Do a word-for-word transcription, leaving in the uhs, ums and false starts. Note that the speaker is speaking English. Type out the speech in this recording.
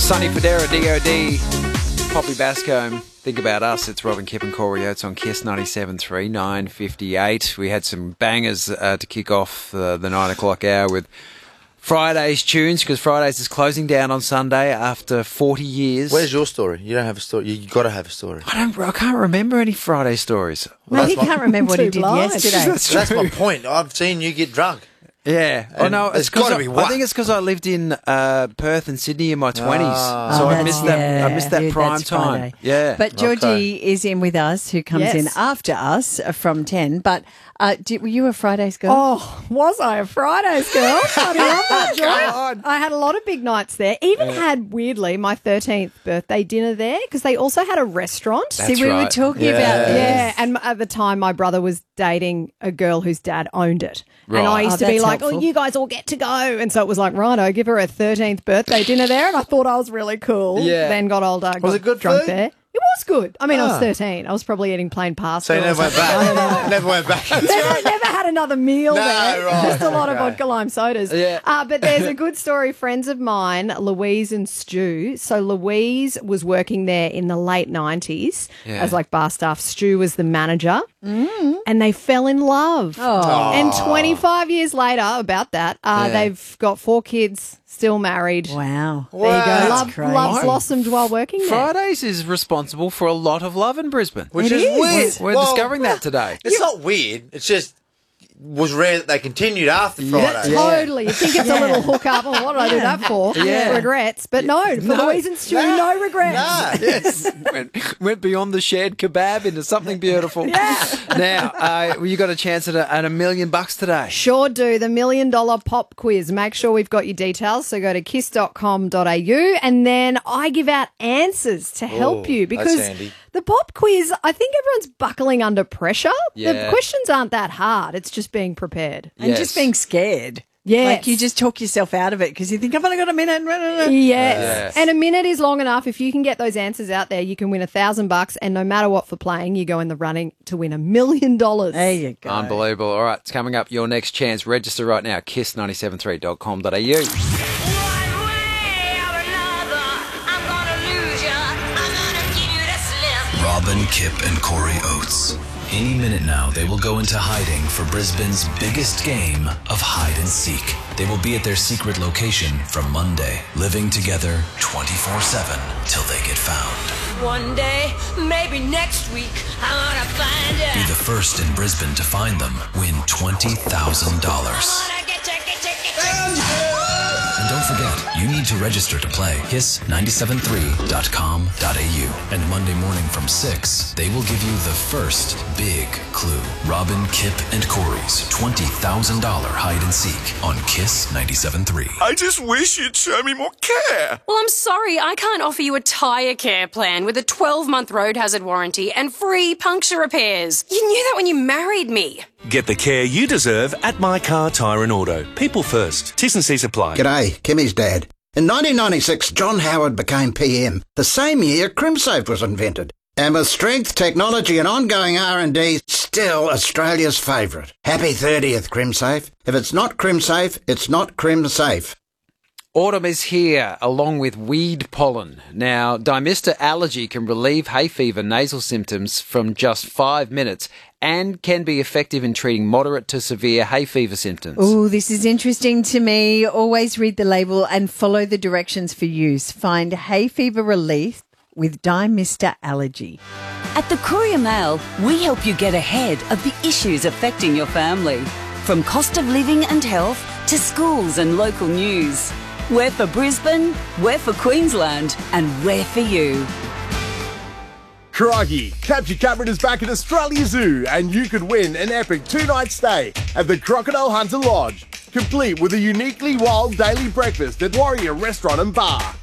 Sonny Fodera, D O D, Poppy Bascombe. Think about us. It's Robin Kipp and Corey Oates on Kiss ninety-seven point three, nine fifty-eight. We had some bangers uh, to kick off uh, the nine o'clock hour with Friday's tunes, because Friday's is closing down on Sunday after forty years. Where's your story? You don't have a story. You got to have a story. I don't. I can't remember any Friday stories. Well, he my- can't remember what he did blind. yesterday. That's That's true. my point. I've seen you get drunk. Yeah. Oh And no, there's it's 'cause gotta I, be I one. think it's because I lived in uh, Perth and Sydney in my twenties, Ah. so Oh, I that's- missed that. yeah, I missed that dude, prime that's time. Friday. Yeah. But Georgie Okay. is in with us, who comes Yes. in after us uh, from ten. But uh, did, were you a Fridays girl? Oh, was I a Fridays girl? I love that job. I had a lot of big nights there. Even had, weirdly, my thirteenth birthday dinner there because they also had a restaurant. That's See, we were right. talking Yeah. about this. Yeah, and at the time, my brother was dating a girl whose dad owned it. Right. And I used Oh, to be that's like, helpful. oh, you guys all get to go. And so it was like, right, I give her a thirteenth birthday dinner there. And I thought I was really cool. Yeah. Then got older. Was got it good drunk food? there. It was good. I mean, I Ah. was thirteen. I was probably eating plain pasta. So you or never went something. I don't know. back. Never went back. Never, never had another meal No, there. right, Just a lot of okay. vodka lime sodas. Yeah. Uh, but there's a good story. Friends of mine, Louise and Stu. So Louise was working there in the late nineties Yeah. as like bar staff. Stu was the manager. And they fell in love. Oh. And twenty-five years later, about that, uh, Yeah. they've got four kids, still married. Wow. There you Wow. go. That's Love, crazy. love blossomed while working there. Fridays is responsible for a lot of love in Brisbane. Which It is, is. weird. We're Well, discovering that today. It's not weird. It's just was rare that they continued after Yeah, Friday. totally. You think it's a little hookup. Oh, what did I do that for? Yeah. Regrets. But no, for No. Louise and Stu, no regrets. Nah, yes. went, went beyond the shared kebab into something beautiful. Now, uh, you got a chance at a, at a million bucks today. Sure do. The million dollar pop quiz. Make sure we've got your details. So go to kiss dot com dot a u and then I give out answers to help Oh, you that's because handy. the pop quiz, I think everyone's buckling under pressure. The Yeah. questions aren't that hard. It's just being prepared. And Yes. just being scared. Yes. Like you just talk yourself out of it because you think, I've only got a minute. Yes. Yes. And a minute is long enough. If you can get those answers out there, you can win a thousand bucks. And no matter what for playing, you go in the running to win a million dollars. There you go. Unbelievable. All right, it's coming up. Your next chance. Register right now. kiss nine seven three dot com dot a u. One way or another, I'm gonna lose ya. I'm gonna give you the slip. Robin, Kipp, and Corey Oates. Any minute now, they will go into hiding for Brisbane's biggest game of hide and seek. They will be at their secret location from Monday, living together twenty-four seven till they get found. One day, maybe next week, I'm gonna find ya. Be the first in Brisbane to find them. Win twenty thousand dollars. Gonna get ya, get ya, get ya. And don't forget, you need to register to play. kiss nine seven three dot com dot a u. And Monday morning from six, they will give you the first big clue. Robin, Kipp, and Corey's twenty thousand dollars hide and seek on Kiss ninety-seven point three. I just wish you'd show me more care. Well, I'm sorry, I can't offer you a tyre care plan with a twelve-month road hazard warranty and free puncture repairs. You knew that when you married me. Get the care you deserve at My Car Tyre and Auto. People first. T's and C's apply. G'day, Kimmy's dad. In nineteen ninety-six, John Howard became P M, the same year CrimSafe was invented. And with strength, technology and ongoing R and D, still Australia's favourite. Happy thirtieth, CrimSafe. If it's not CrimSafe, it's not CrimSafe. Autumn is here, along with weed pollen. Now, Dymista Allergy can relieve hay fever nasal symptoms from just five minutes and can be effective in treating moderate to severe hay fever symptoms. Oh, this is interesting to me. Always read the label and follow the directions for use. Find hay fever relief with Dymista Allergy. At the Courier Mail, we help you get ahead of the issues affecting your family. From cost of living and health to schools and local news. We're for Brisbane, we're for Queensland, and we're for you. Crikey, Capture Cameron is back at Australia Zoo and you could win an epic two-night stay at the Crocodile Hunter Lodge, complete with a uniquely wild daily breakfast at Warrior Restaurant and Bar.